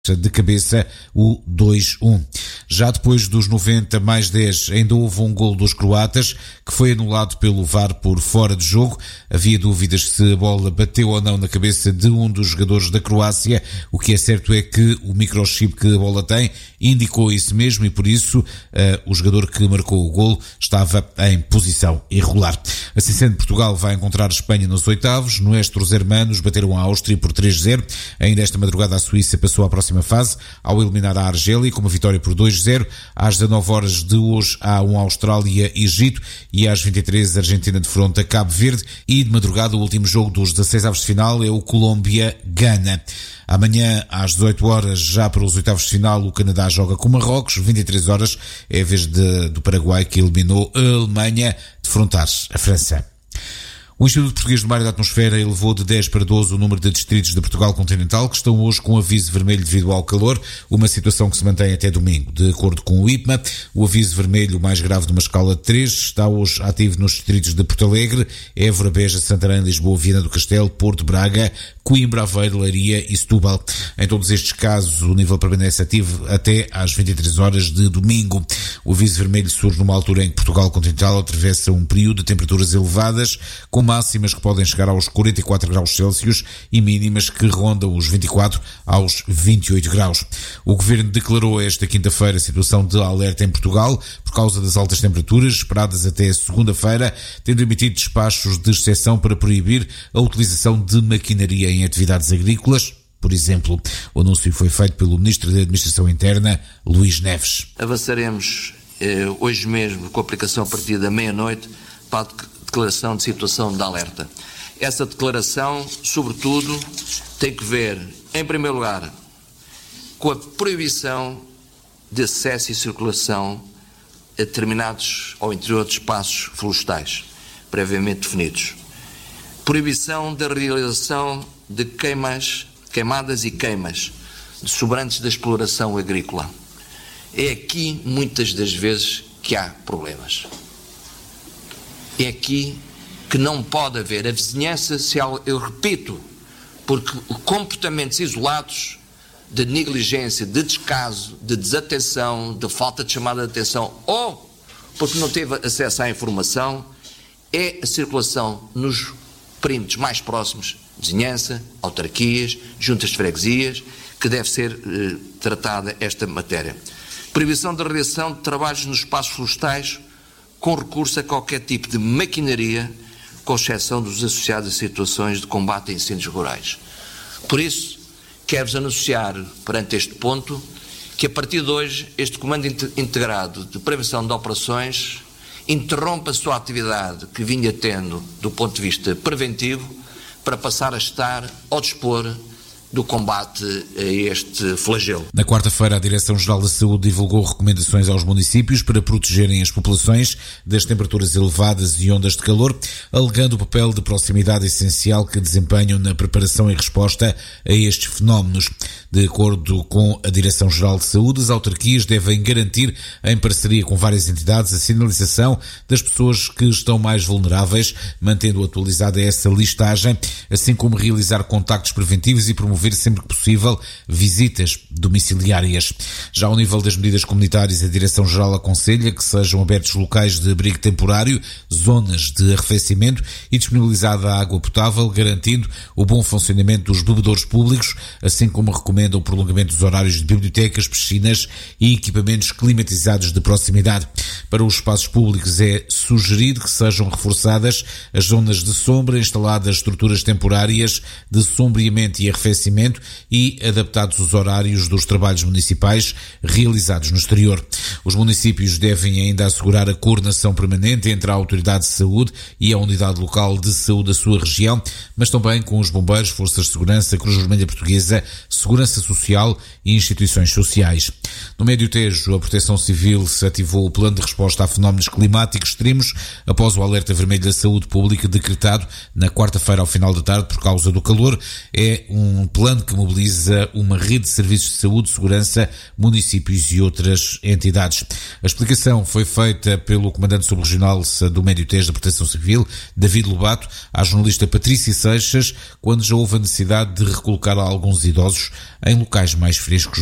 de cabeça o 2-1. Já depois dos 90 mais 10 ainda houve um golo dos croatas que foi anulado pelo VAR por fora de jogo. Havia dúvidas se a bola bateu ou não na cabeça de um dos jogadores da Croácia. O que é certo é que o microchip que a bola tem indicou isso mesmo e por isso o jogador que marcou o golo estava em posição irregular. Assim sendo, Portugal vai encontrar a Espanha nos oitavos. No Nuestros Hermanos bateram a Áustria por 3-0. Ainda esta madrugada a Suíça passou à próxima fase ao eliminar a Argélia com uma vitória por 2-0. Às 19 horas de hoje há um Austrália-Egito e às 23 a Argentina defronta Cabo Verde e de madrugada o último jogo dos 16 avos de final é o Colômbia-Gana. Amanhã às 18 horas já para os oitavos de final o Canadá joga com Marrocos, 23 horas é a vez do Paraguai que eliminou a Alemanha defrontar a França. O Instituto Português do Mar e da Atmosfera elevou de 10 para 12 o número de distritos de Portugal continental que estão hoje com aviso vermelho devido ao calor, uma situação que se mantém até domingo. De acordo com o IPMA, o aviso vermelho mais grave de uma escala de 3 está hoje ativo nos distritos de Porto Alegre, Évora, Beja, Santarém, Lisboa, Viana do Castelo, Porto, Braga, Coimbra, Aveiro, Leiria e Setúbal. Em todos estes casos, o nível permanece ativo até às 23 horas de domingo. O aviso vermelho surge numa altura em que Portugal continental atravessa um período de temperaturas elevadas, com máximas que podem chegar aos 44 graus Celsius e mínimas que rondam os 24 aos 28 graus. O Governo declarou esta quinta-feira a situação de alerta em Portugal por causa das altas temperaturas esperadas até segunda-feira, tendo emitido despachos de exceção para proibir a utilização de maquinaria em atividades agrícolas. Por exemplo, o anúncio foi feito pelo Ministro da Administração Interna, Luís Neves. Avançaremos hoje mesmo com a aplicação a partir da meia-noite para a declaração de situação de alerta. Essa declaração, sobretudo, tem que ver, em primeiro lugar, com a proibição de acesso e circulação a determinados ou interior de espaços florestais, previamente definidos. Proibição da realização de queimadas e queimas de sobrantes da exploração agrícola. É aqui, muitas das vezes, que há problemas. É aqui que não pode haver a vizinhança, eu repito, porque comportamentos isolados de negligência, de descaso, de desatenção, de falta de chamada de atenção ou porque não teve acesso à informação, é a circulação nos perímetros mais próximos, vizinhança, autarquias, juntas de freguesias, que deve ser tratada esta matéria. Proibição da realização de trabalhos nos espaços florestais com recurso a qualquer tipo de maquinaria, com exceção dos associados a situações de combate a incêndios rurais. Por isso, quero-vos anunciar, perante este ponto, que a partir de hoje, este Comando Integrado de Prevenção de Operações interrompe a sua atividade que vinha tendo do ponto de vista preventivo para passar a estar ao dispor do combate a este flagelo. Na quarta-feira, a Direção-Geral da Saúde divulgou recomendações aos municípios para protegerem as populações das temperaturas elevadas e ondas de calor, alegando o papel de proximidade essencial que desempenham na preparação e resposta a estes fenómenos. De acordo com a Direção-Geral de Saúde, as autarquias devem garantir, em parceria com várias entidades, a sinalização das pessoas que estão mais vulneráveis, mantendo atualizada essa listagem, assim como realizar contactos preventivos e promover sempre que possível visitas domiciliárias. Já ao nível das medidas comunitárias, a Direção-Geral aconselha que sejam abertos locais de abrigo temporário, zonas de arrefecimento e disponibilizada água potável, garantindo o bom funcionamento dos bebedouros públicos, assim como recomenda o prolongamento dos horários de bibliotecas, piscinas e equipamentos climatizados de proximidade. Para os espaços públicos é sugerido que sejam reforçadas as zonas de sombra, instaladas estruturas temporárias de sombreamento e arrefecimento e adaptados os horários dos trabalhos municipais realizados no exterior. Os municípios devem ainda assegurar a coordenação permanente entre a Autoridade de Saúde e a Unidade Local de Saúde da sua região, mas também com os bombeiros, forças de segurança, Cruz Vermelha Portuguesa, Segurança Social e instituições sociais. No Médio Tejo, a Proteção Civil se ativou o plano de resposta a fenómenos climáticos extremos após o alerta vermelho da saúde pública decretado na quarta-feira ao final da tarde por causa do calor. É um plano que mobiliza uma rede de serviços de saúde, segurança, municípios e outras entidades. A explicação foi feita pelo comandante subregional do Médio Tejo da Proteção Civil, David Lobato, à jornalista Patrícia Seixas, quando já houve a necessidade de recolocar alguns idosos em locais mais frescos